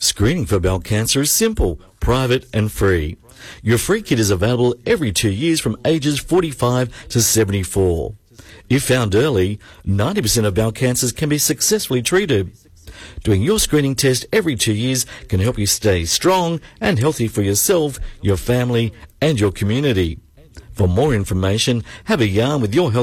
Screening for bowel cancer is simple, private and free. Your free kit is available every 2 years from ages 45 to 74. If found early, 90% of bowel cancers can be successfully treated. Doing your screening test every 2 years can help you stay strong and healthy for yourself, your family and your community. For more information, have a yarn with your health